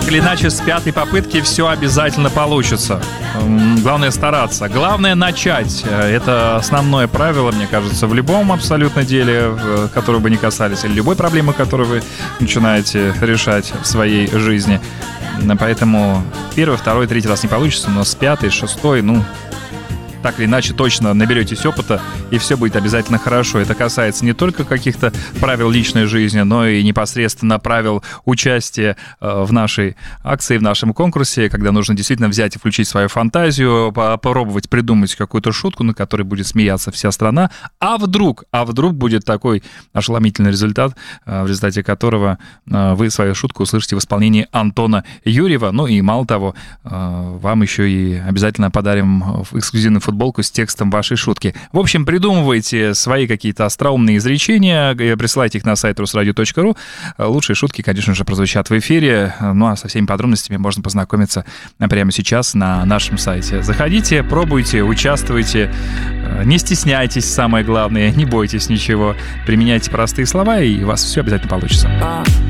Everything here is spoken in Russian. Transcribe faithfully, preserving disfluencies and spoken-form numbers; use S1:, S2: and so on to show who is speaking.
S1: Так или иначе, с пятой попытки все обязательно получится. Главное стараться. Главное начать. Это основное правило, мне кажется, в любом абсолютно деле, которое бы ни касались, или любой проблемы, которую вы начинаете решать в своей жизни. Поэтому первый, второй, третий раз не получится, но с пятой, шестой, ну... так или иначе точно наберетесь опыта, и все будет обязательно хорошо. Это касается не только каких-то правил личной жизни, но и непосредственно правил участия в нашей акции, в нашем конкурсе, когда нужно действительно взять и включить свою фантазию, попробовать придумать какую-то шутку, на которой будет смеяться вся страна. А вдруг, а вдруг будет такой ошеломительный результат, в результате которого вы свою шутку услышите в исполнении Антона Юрьева. Ну и мало того, вам еще и обязательно подарим эксклюзивный футбол футболку с текстом вашей шутки. В общем, придумывайте свои какие-то остроумные изречения, присылайте их на сайт русрадио точка ру. Лучшие шутки, конечно же, прозвучат в эфире. Ну а со всеми подробностями можно познакомиться прямо сейчас на нашем сайте. Заходите, пробуйте, участвуйте. Не стесняйтесь, самое главное, не бойтесь ничего. Применяйте простые слова, и у вас все обязательно получится.